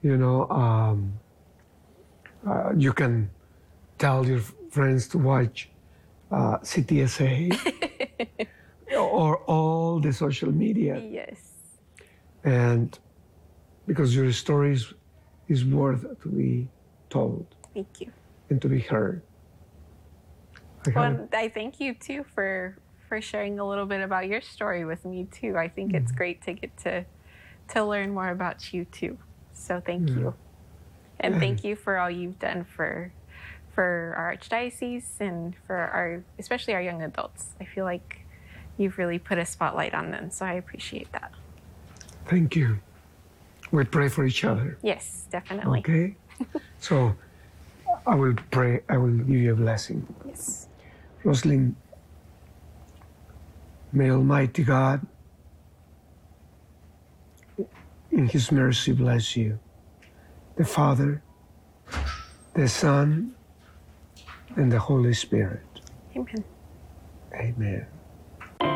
You know, you can tell your friends to watch CTSA or all the social media. Yes. And because your story is worth to be told Thank you. and to be heard. Well, I thank you too for sharing a little bit about your story with me too. I think it's great to get to learn more about you too. So thank you. And thank you for all you've done for our archdiocese and for especially our young adults. I feel like you've really put a spotlight on them, so I appreciate that. Thank you. We pray for each other. Yes, definitely. Okay? So I will pray, I will give you a blessing. Yes. Rosalind, may Almighty God in His mercy bless you, the Father, the Son, and the Holy Spirit. Amen. Amen.